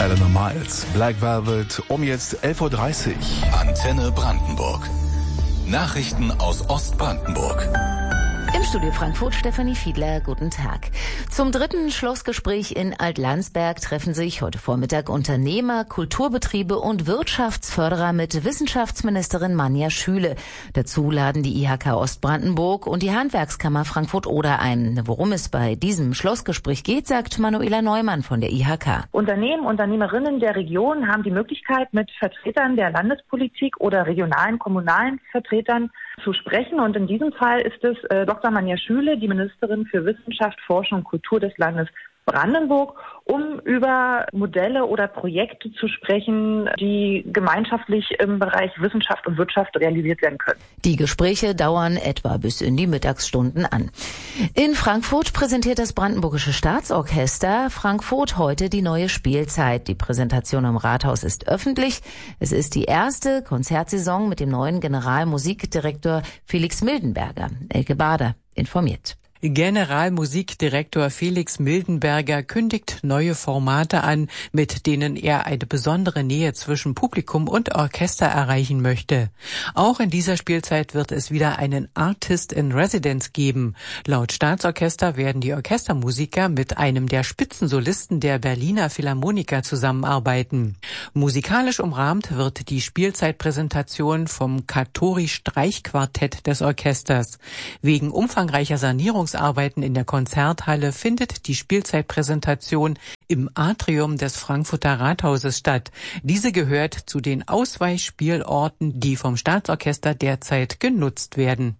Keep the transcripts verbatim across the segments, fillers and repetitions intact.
Eleanor Miles, Black Velvet, um jetzt elf Uhr dreißig. Antenne Brandenburg. Nachrichten aus Ostbrandenburg. Im Studio Frankfurt Stefanie Fiedler, guten Tag. Zum dritten Schlossgespräch in Altlandsberg treffen sich heute Vormittag Unternehmer, Kulturbetriebe und Wirtschaftsförderer mit Wissenschaftsministerin Manja Schüle. Dazu laden die I H K Ostbrandenburg und die Handwerkskammer Frankfurt-Oder ein. Worum es bei diesem Schlossgespräch geht, sagt Manuela Neumann von der I H K. Unternehmen, Unternehmerinnen der Region haben die Möglichkeit, mit Vertretern der Landespolitik oder regionalen, kommunalen Vertretern zu sprechen. Und in diesem Fall ist es äh, Doktor Manja Schüle, die Ministerin für Wissenschaft, Forschung und Kultur des Landes Brandenburg, um über Modelle oder Projekte zu sprechen, die gemeinschaftlich im Bereich Wissenschaft und Wirtschaft realisiert werden können. Die Gespräche dauern etwa bis in die Mittagsstunden an. In Frankfurt präsentiert das Brandenburgische Staatsorchester Frankfurt heute die neue Spielzeit. Die Präsentation am Rathaus ist öffentlich. Es ist die erste Konzertsaison mit dem neuen Generalmusikdirektor Felix Mildenberger. Elke Bader informiert. Generalmusikdirektor Felix Mildenberger kündigt neue Formate an, mit denen er eine besondere Nähe zwischen Publikum und Orchester erreichen möchte. Auch in dieser Spielzeit wird es wieder einen Artist in Residence geben. Laut Staatsorchester werden die Orchestermusiker mit einem der Spitzensolisten der Berliner Philharmoniker zusammenarbeiten. Musikalisch umrahmt wird die Spielzeitpräsentation vom Katori-Streichquartett des Orchesters. Wegen umfangreicher Sanierung Arbeiten in der Konzerthalle findet die Spielzeitpräsentation im Atrium des Frankfurter Rathauses statt. Diese gehört zu den Ausweichspielorten, die vom Staatsorchester derzeit genutzt werden.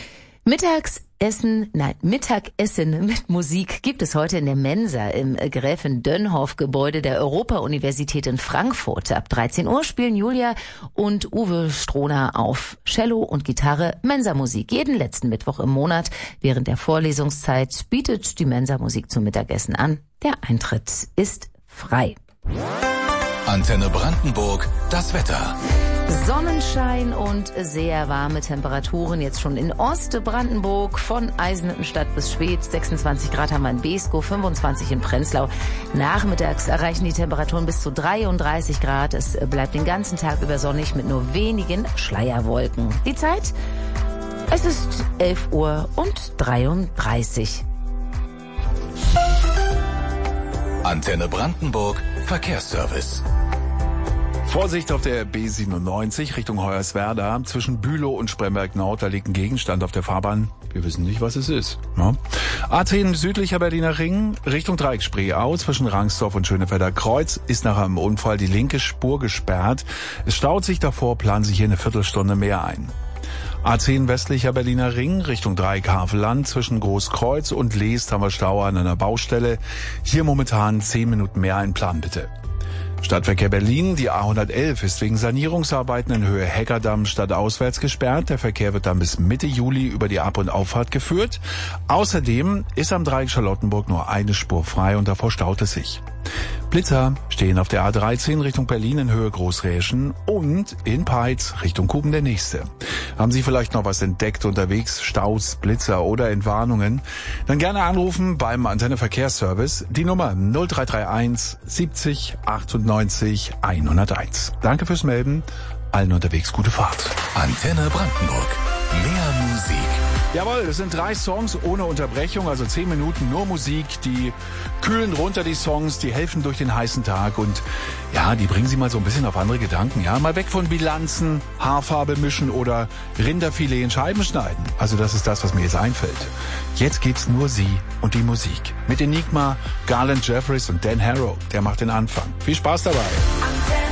Mittagsessen, nein, Mittagessen mit Musik gibt es heute in der Mensa im Gräfin-Dönhoff-Gebäude der Europa-Universität in Frankfurt. Ab dreizehn Uhr spielen Julia und Uwe Strohner auf Cello und Gitarre Mensamusik. Jeden letzten Mittwoch im Monat während der Vorlesungszeit bietet die Mensamusik zum Mittagessen an. Der Eintritt ist frei. Antenne Brandenburg, das Wetter. Sonnenschein und sehr warme Temperaturen jetzt schon in Ostbrandenburg, von Eisenhüttenstadt bis Schwedt. sechsundzwanzig Grad haben wir in Beeskow, fünfundzwanzig in Prenzlau. Nachmittags erreichen die Temperaturen bis zu dreiunddreißig Grad. Es bleibt den ganzen Tag über sonnig mit nur wenigen Schleierwolken. Die Zeit? Es ist elf Uhr und dreiunddreißig. Antenne Brandenburg, Verkehrsservice. Vorsicht auf der B siebenundneunzig Richtung Hoyerswerda. Zwischen Bülow und Spremberg Nord, da liegt ein Gegenstand auf der Fahrbahn. Wir wissen nicht, was es ist. Ja. A zehn südlicher Berliner Ring Richtung Dreiecksspreeau zwischen Rangsdorf und Schönefelder Kreuz ist nach einem Unfall die linke Spur gesperrt. Es staut sich davor, planen sich hier eine Viertelstunde mehr ein. A zehn westlicher Berliner Ring Richtung Dreieck-Havelland zwischen Großkreuz und Leest haben wir Stau an einer Baustelle. Hier momentan zehn Minuten mehr einplanen bitte. Stadtverkehr Berlin, die A hundertelf ist wegen Sanierungsarbeiten in Höhe Heckerdamm stadtauswärts gesperrt. Der Verkehr wird dann bis Mitte Juli über die Ab- und Auffahrt geführt. Außerdem ist am Dreieck Charlottenburg nur eine Spur frei und davor staut es sich. Blitzer stehen auf der A dreizehn Richtung Berlin in Höhe Großräschen und in Peitz Richtung Kuben der nächste. Haben Sie vielleicht noch was entdeckt unterwegs? Staus, Blitzer oder Entwarnungen? Dann gerne anrufen beim Antenne Verkehrsservice. Die Nummer null drei drei eins siebzig achtundneunzig hunderteins. Danke fürs Melden. Allen unterwegs gute Fahrt. Antenne Brandenburg. Mehr Musik. Jawohl, das sind drei Songs ohne Unterbrechung, also zehn Minuten nur Musik. Die kühlen runter die Songs, die helfen durch den heißen Tag und ja, die bringen Sie mal so ein bisschen auf andere Gedanken. Ja, mal weg von Bilanzen, Haarfarbe mischen oder Rinderfilet in Scheiben schneiden. Also das ist das, was mir jetzt einfällt. Jetzt gibt's nur Sie und die Musik. Mit Enigma, Garland Jeffries und Dan Harrow. Der macht den Anfang. Viel Spaß dabei.